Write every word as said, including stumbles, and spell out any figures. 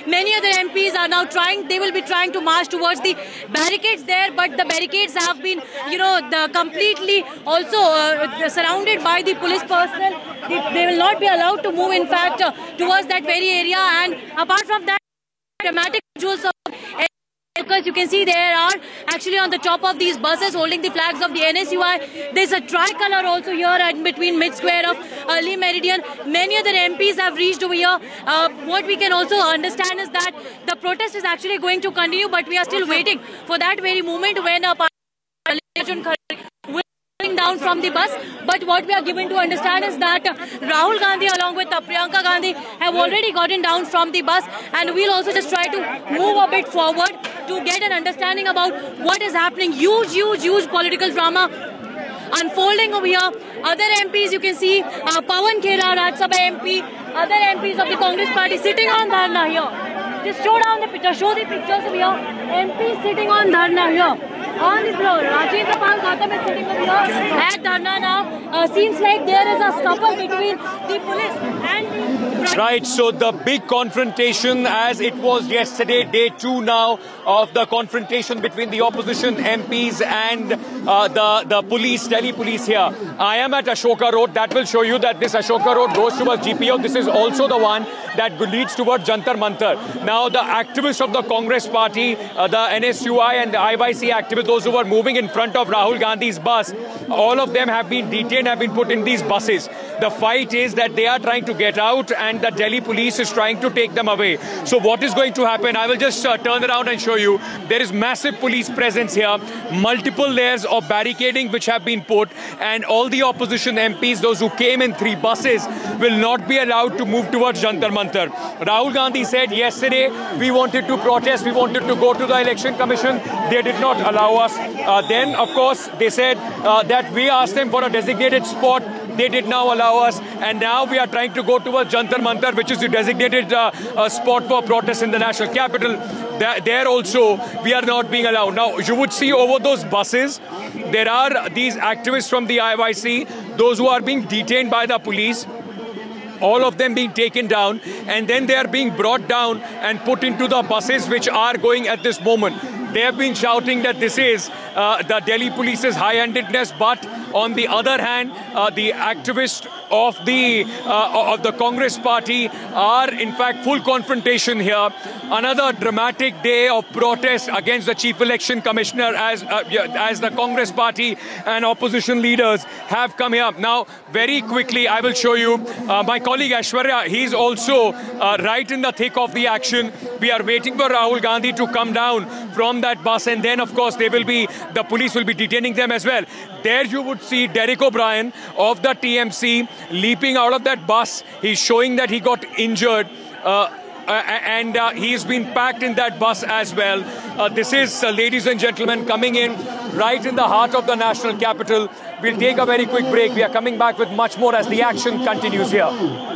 Many other M Ps are now trying, they will be trying to march towards the barricades there, but the barricades have been, you know, the completely also uh, surrounded by the police personnel. They, they will not be allowed to move, in fact, uh, towards that very area. And apart from that, dramatic visuals of because you can see there are actually on the top of these buses holding the flags of the N S U I. There's a tricolor also here in between mid-square of early Meridian. Many other M Ps have reached over here. Uh, what we can also understand is that the protest is actually going to continue, but we are still waiting for that very moment when a will coming down from the bus. But what we are given to understand is that uh, Rahul Gandhi along with uh, Priyanka Gandhi have already gotten down from the bus, and we'll also just try to move a bit forward to get an understanding about what is happening. Huge, huge, huge political drama unfolding over here. Other M Ps, you can see uh, Pawan Khera, Rajya Sabha M P, other M Ps of the Congress party sitting on dharna here. Just show down the picture, show the pictures over here. M Ps sitting on dharna here. On the floor, Rajendra Pal Gautam is sitting over here at dharna now. Uh, seems like there is a scuffle between the police and the... Right, so the big confrontation as it was yesterday, day two now of the confrontation between the opposition M Ps and uh, the, the police, Delhi police here. I am at Ashoka Road. That will show you that this Ashoka Road goes towards G P O. This is also the one that leads towards Jantar Mantar. Now the activists of the Congress party, uh, the N S U I and the I Y C activists, those who were moving in front of Rahul Gandhi's bus, all of them have been detained, have been put in these buses. The fight is that they are trying to get out and the Delhi police is trying to take them away. So what is going to happen? I will just uh, turn around and show you. There is massive police presence here, multiple layers of barricading which have been put, and all the opposition M Ps, those who came in three buses, will not be allowed to move towards Jantar Mantar. Rahul Gandhi said yesterday, we wanted to protest, we wanted to go to the election commission. They did not allow us. Uh, then, of course, they said uh, that we asked them for a designated spot. They did now allow us, and now we are trying to go towards Jantar Mantar, which is the designated uh, uh, spot for protest in the national capital. Th there also, we are not being allowed. Now, you would see over those buses, there are these activists from the I Y C, those who are being detained by the police, all of them being taken down, and then they are being brought down and put into the buses which are going at this moment. They have been shouting that this is uh, the Delhi police's high-handedness, but on the other hand, uh, the activists of the uh, of the Congress party are in fact full confrontation here. Another dramatic day of protest against the Chief Election Commissioner as uh, as the Congress party and opposition leaders have come here. Now, very quickly, I will show you uh, my colleague Aishwarya. He's also uh, right in the thick of the action. We are waiting for Rahul Gandhi to come down from that bus, and then, of course, they will be the police will be detaining them as well. There you would see Derek O'Brien of the T M C leaping out of that bus. He's showing that he got injured. Uh, Uh, and uh, he's been packed in that bus as well. Uh, this is, uh, ladies and gentlemen, coming in right in the heart of the national capital. We'll take a very quick break. We are coming back with much more as the action continues here.